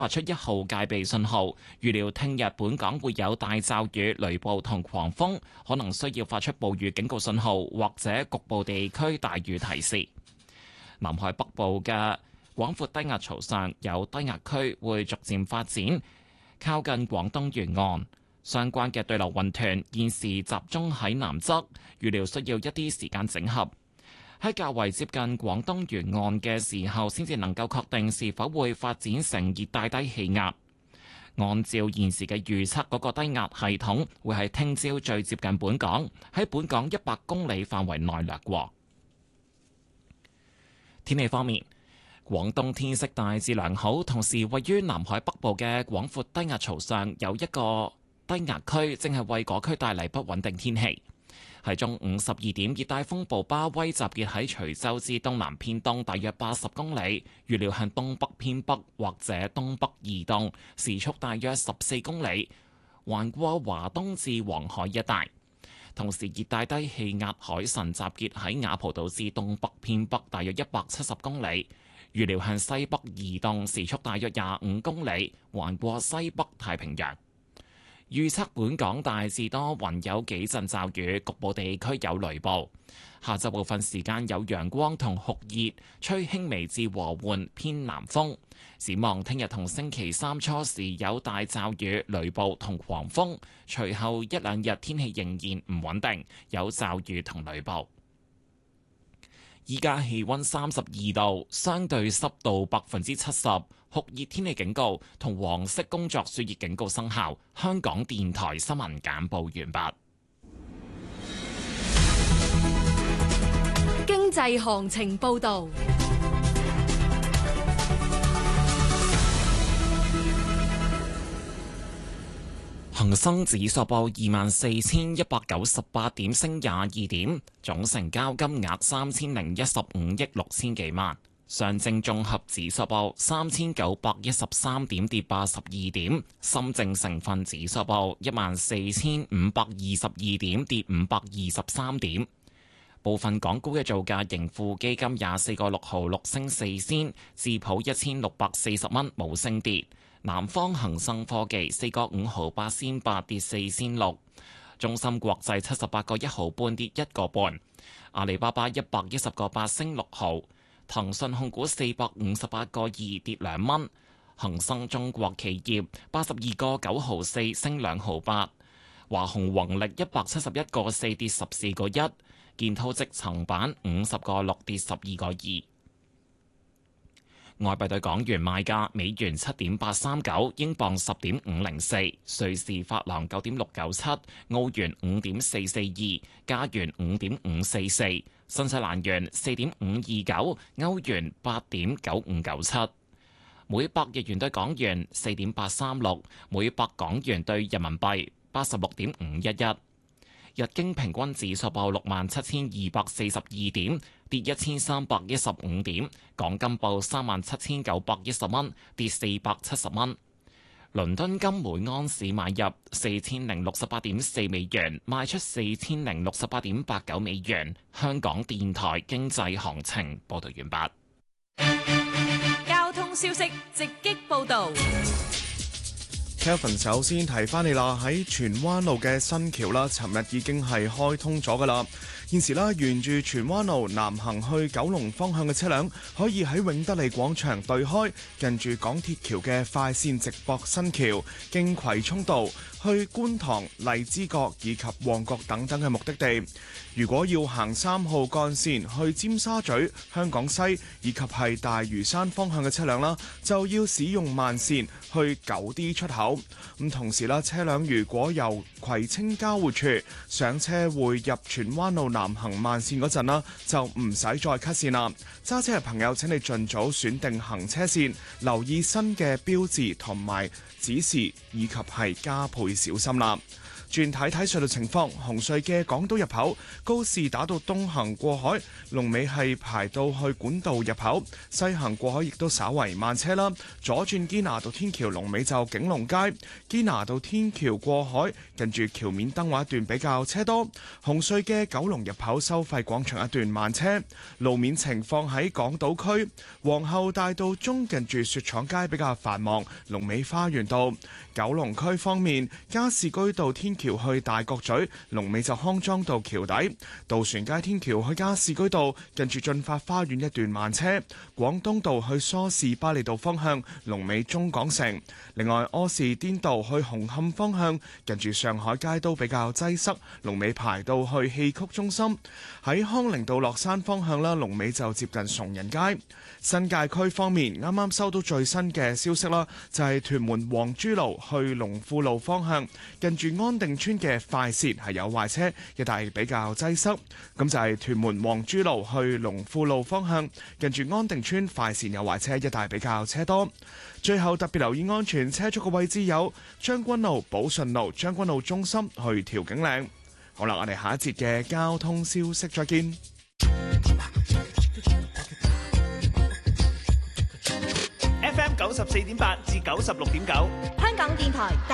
發出1號戒備信號，預料聽日本港會有大驟雨、雷暴同狂風，可能需要發出暴雨警告信號或者局部地區大雨提示。南海北部嘅廣闊低壓槽上有低壓區會逐漸發展，靠近廣東沿岸。相關嘅對流雲團現時集中喺南側，預料需要一啲時間整合。喺較為接近廣東沿岸嘅時候，先至能夠確定是否會發展成熱帶低氣壓。按照現時嘅預測，嗰個低壓系統會喺聽朝最接近本港，喺本港100公里範圍內掠過。天氣方面，廣東天色大致良好，同時位於南海北部嘅廣闊低壓槽上有一個低壓區，正係為嗰區帶嚟不穩定天氣。喺中午12點，熱帶風暴巴威集結喺徐州之東南偏東大約80公里，預料向東北偏北或者東北移動，時速大約14公里，橫過華東至黃海一帶。同時，熱帶低氣壓海神集結喺雅蒲島至東北偏北大約170公里，預料向西北移動，時速大約25公里，橫過西北太平洋。預測本港大致多雲，有幾陣驟雨，局部地區有雷暴。下晝部分時間有陽光同酷熱，吹輕微至和緩偏南風。展望聽日同星期三初時有大驟雨、雷暴同狂風，隨後1、2日天氣仍然唔穩定，有驟雨同雷暴。依家氣溫32度，相對濕度70%，酷熱天氣警告同黃色工作暑熱警告生效。香港電台新聞簡報完畢。 經濟行情報道。 恒生指數報24,198點，升22點，總成交金額3015億6千幾萬。上證綜合指數報3913點，跌82點。深證成分指數報14,522點，跌523點。部分港股嘅造價，盈富基金24個6毫6升4仙，智普1640蚊冇升跌。南方恒生科技4個5毫8仙8跌4仙6，中芯國際78個1毫半跌1個半，阿里巴巴110個8升6毫，騰訊控股458個2跌2蚊，恒生中國企業82個9毫4升2毫8，華虹宏力171個4跌14個1，建滔積層板50個6跌12個2。外幣對港元賣價：美元7.839，英鎊10.504，瑞士法郎9.697，澳元5.442，加元5.544，新西蘭元4.529，歐元8.9597，每百日元對港元4.836，每百港元對人民幣86.511。日經平均指數報67,242點，跌1315點。港金報37,910蚊，跌470蚊。倫敦金每盎司買入4068.4美元，賣出4068.89美元。香港電台經濟行情報道完畢。交通消息直擊報道。 Kevin 首先提翻你啦，喺荃灣路嘅新橋啦，尋日已經係開通咗噶啦。現時啦，沿住荃灣路南行去九龍方向嘅車輛，可以喺永德利廣場對開，近住港鐵橋嘅快線直駁新橋，經葵涌道去觀塘、荔枝角以及旺角等等嘅目的地。如果要行3號幹線去尖沙咀、香港西以及係大嶼山方向嘅車輛啦，就要使用慢線去9D 出口。咁同時啦，車輛如果由葵青交匯處上車會入荃灣路南行慢線嗰陣啦，就唔使再 cut 線啦。揸車嘅朋友請你盡早選定行車線，留意新嘅標誌同埋指示，以及係加倍小心啦。 轉睇睇隧道情況，紅隧嘅港島入口告士打道東行過海，龍尾係排到去管道入口；西行過海亦都稍為慢車啦。左轉堅拿道天橋龍尾就景隆街，堅拿道天橋過海近住橋面燈畫一段比較車多。紅隧嘅九龍入口收費廣場一段慢車。路面情況喺港島區皇后大道中近住雪廠街比較繁忙，龍尾花園道。九龍區方面，加士居道天橋去大角咀，龍尾就康莊道橋底；渡船街天橋去加士居道，近住進發花園一段慢車；廣東道去梳士巴利道方向，龍尾中港城。另外，柯士甸道去紅磡方向，近住上海街都比較擠塞，龍尾排到去戲曲中心。喺康寧道落山方向啦，龍尾就接近崇仁街。新界區方面，啱啱收到最新嘅消息啦，就係屯門黃珠路去龍富路方向，近住安定村嘅快線係有壞車，一帶比較擠塞。咁就係屯門黃珠路去龍富路方向，近住安定村快線有壞車，一帶比較車多。最後特別留意安全車速嘅位置有將軍澳、寶順路、將軍澳中心去調景嶺。好啦，我哋下一節嘅交通消息再見。 FM 94.8至96.9， 香港電台。